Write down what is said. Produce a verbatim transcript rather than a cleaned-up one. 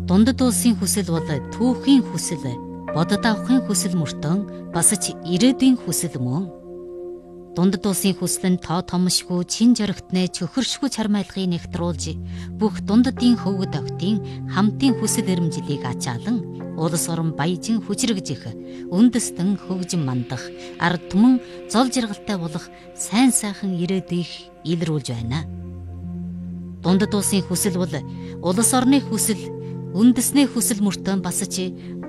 Дундад улсын хүсэл бол түүхийн хүсэл, бодод авахын хүсэл мөртөн бас ч ирээдүйн хүсэл мөн. Дундад улсын хүсэл нь тоо томшгүй чин жаргатны чөхөршгүй чармайлгыг нэгтруулж бүх дундадын хөвгөд октын хамтын хүсэл эрмжлийг ачаалан улс орон баяжин хүчрэгжих, үндэстэн хөгжин мандах, ард түмэн зол жаргалтай болох сайн сайхан ирээдүйг илрүүлж байна. Дундад улсын хүсэл бол улс орны хүсэл, үндэсний хүсэл мөртөө бас ч